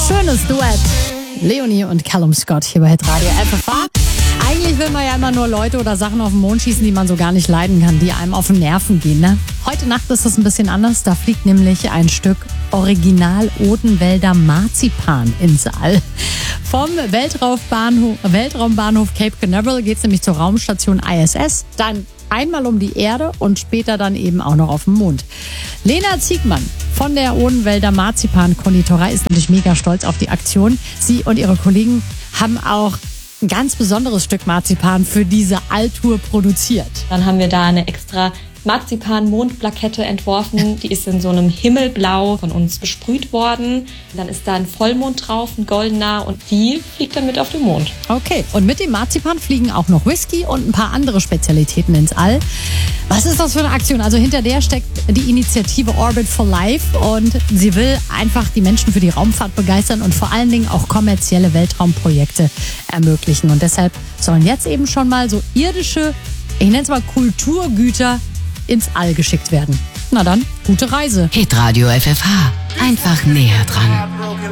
Schönes Duett. Leonie und Callum Scott hier bei Hitradio FFH. Eigentlich will man ja immer nur Leute oder Sachen auf den Mond schießen, die man so gar nicht leiden kann, die einem auf den Nerven gehen. Ne? Heute Nacht ist das ein bisschen anders. Da fliegt nämlich ein Stück Original Odenwälder Marzipan ins All. Vom Weltraumbahnhof Cape Canaveral geht es nämlich zur Raumstation ISS, dann einmal um die Erde und später dann eben auch noch auf den Mond. Lena Ziegmann von der Odenwälder Marzipan-Konditorei ist natürlich mega stolz auf die Aktion. Sie und ihre Kollegen haben auch ein ganz besonderes Stück Marzipan für diese Alltour produziert. Dann haben wir da eine extra Marzipan-Mondplakette entworfen. Die ist in so einem Himmelblau von uns besprüht worden. Dann ist da ein Vollmond drauf, ein goldener, und die fliegt dann mit auf den Mond. Okay, und mit dem Marzipan fliegen auch noch Whisky und ein paar andere Spezialitäten ins All. Was ist das für eine Aktion? Also hinter der steckt die Initiative Orbit for Life und sie will einfach die Menschen für die Raumfahrt begeistern und vor allen Dingen auch kommerzielle Weltraumprojekte ermöglichen. Und deshalb sollen jetzt eben schon mal so irdische, ich nenne es mal Kulturgüter, ins All geschickt werden. Na dann, gute Reise. Hitradio FFH. Einfach näher dran.